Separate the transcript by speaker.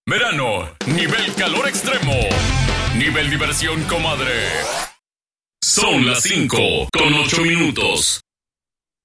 Speaker 1: Verano, nivel calor extremo. Nivel diversión, comadre. Son las 5:08.